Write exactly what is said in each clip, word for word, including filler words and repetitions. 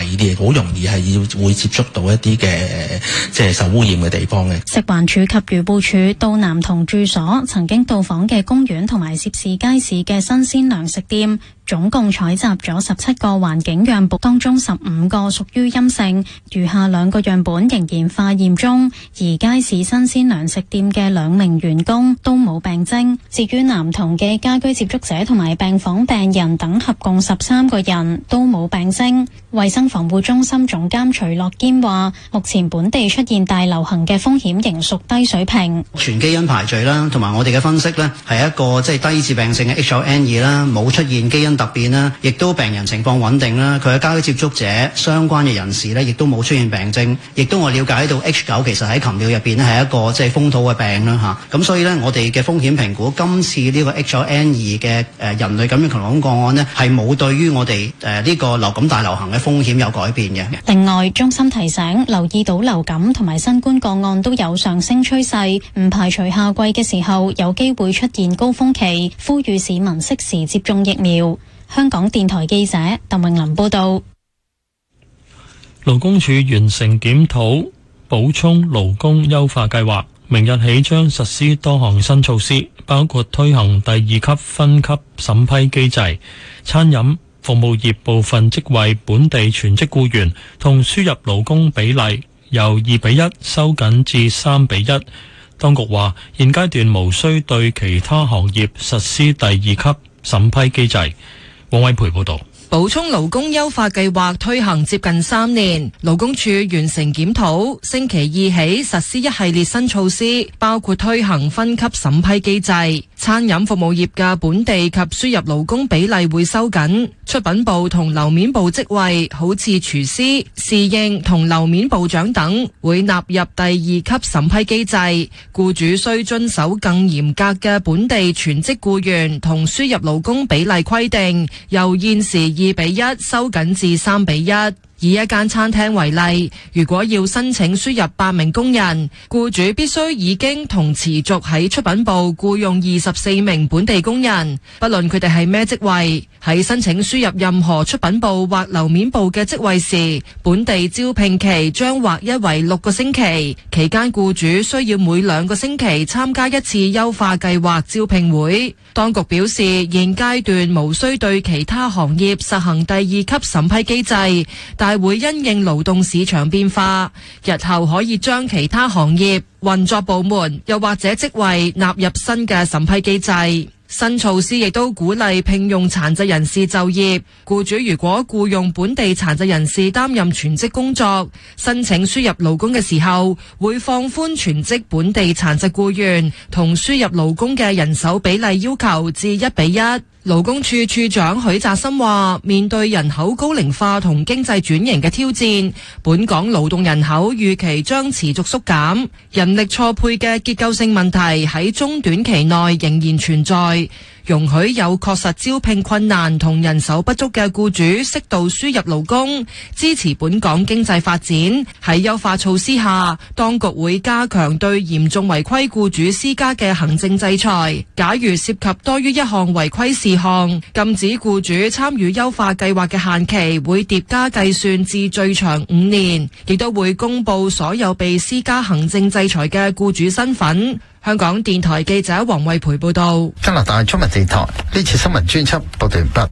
啲，好容易係要會接觸到一啲嘅即係受污染嘅地方嘅。 食環署及漁護署到男童住所曾經到訪嘅公園同埋涉事街市嘅新鮮糧食店，總共採集咗十七個環境樣本，當中十五個屬於陰性，餘下兩個樣本仍然化驗中。而街市新鮮糧食店嘅兩名員工都冇病徵。至於男童嘅家居接觸者同埋病房病人等合共十三個人都冇病徵。衛生防護中心總監徐樂堅話，目前本地出現大流行嘅風險仍屬低水平。 全基因排序啦，同埋我哋嘅分析呢，係一個即係低致病性嘅 H 九 N 二 啦，冇出現基因突變啦，亦都病人情況穩定啦。佢嘅家居接觸者相關嘅人士呢，亦都冇出現病徵，亦都我了解到 H 九其實喺禽鳥入邊呢係一個即係風土嘅病啦嚇。咁所以呢，我哋嘅風險評估今次呢個 H 九 N 二 嘅誒人類感染禽流感個案呢，係冇對於我哋誒呢個流感大流行嘅風險有改變嘅。 另外，中心提醒留意到流感同埋新冠個案都有上升趨勢，唔排除夏季嘅時候有機會出現高峰期，呼籲市民適時接種疫苗。香港電台記者鄧穎琳報道。 勞工處完成檢討補充勞工優化計劃，明日起將實施多項新措施，包括推行第二級分級審批機制，餐飲服務業部分職位本地全職僱員同輸入勞工比例由二比一收緊至三比一。當局話現階段無需對其他行業實施第二級審批機制。王偉培報道。 補充勞工優化計劃推行接近三年，勞工處完成檢討，星期二起實施一系列新措施，包括推行分級審批機制，餐飲服務業嘅本地及輸入勞工比例會收緊，出品部同樓面部職位，好似廚師、侍應同樓面部長等，會納入第二級審批機制，僱主須遵守更嚴格嘅本地全職僱員同輸入勞工比例規定，由現時二比一收緊至三比一。以一間餐廳為例，如果要申請輸入八名工人，僱主必須已經同持續喺出品部僱用二十四名本地工人，不論佢哋係咩職位。喺申請輸入任何出品部或樓面部嘅職位時，本地招聘期將劃一為六個星期，期間僱主需要每兩個星期參加一次優化計劃招聘會。當局表示，現階段無需對其他行業實行第二級審批機制，但會因應勞動市場變化，日後可以將其他行業、運作部門又或者職位納入新嘅審批機制。新措施亦都鼓勵聘用殘疾人士就業，僱主如果僱用本地殘疾人士擔任全職工作，申請輸入勞工嘅時候，會放寬全職本地殘疾僱員同輸入勞工嘅人手比例要求至一比一。勞工處處長許澤森話，面對人口高齡化同經濟轉型嘅挑戰，本港勞動人口預期將持續縮減，人力錯配嘅結構性問題喺中短期內仍然存在，容許有確實招聘困難同人手不足嘅僱主適度輸入勞工，支持本港經濟發展。喺優化措施下，當局會加強對嚴重違規僱主施加嘅行政制裁。假如涉及多於一項違規事項，禁止僱主參與優化計劃嘅限期會疊加計算至最長五年，亦都會公布所有被施加行政制裁嘅僱主身份。香港電台記者黃慧培報道。 加拿大中文電台呢次新聞專輯報道完畢。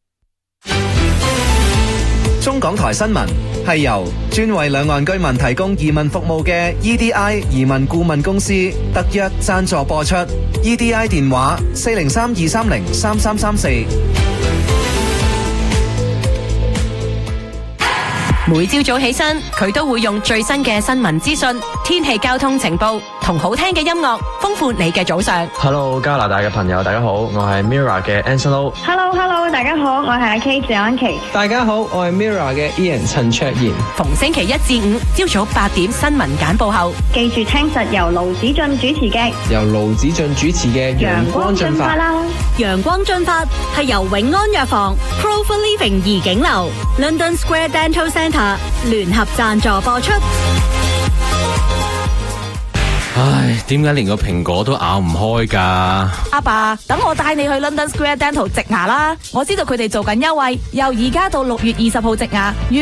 中港台新聞係由專為兩岸居民提供移民服務嘅 E D I 移民顧問公司特約贊助播出。E D I 電話四零三二三零三三三四。 每朝早起身，佢都會用最新嘅新聞資訊、天氣、交通情報同好聽嘅音樂，豐富你嘅早上。 Hello， 加拿大嘅朋友，大家好，我係 Mirror 嘅 Anson Lo。 Hello Hello， 大家好，我係阿 K 謝安琪。 大家好，我係 Mirror 嘅 Ian 陳卓賢。 逢星期一至五朝早八點新聞簡報後， 記住聽實由盧子俊主持嘅由盧子俊主持嘅陽光進發啦。 陽光進發係由永安藥房、Pro for Living 怡景樓、London Square Dental Centre聯合贊助播出。 唉，點解連個蘋果都咬唔開㗎？ 阿爸，等我帶你去 London Square Dental 植牙啦！我知道佢哋做緊優惠，由而家到六月二十號植牙。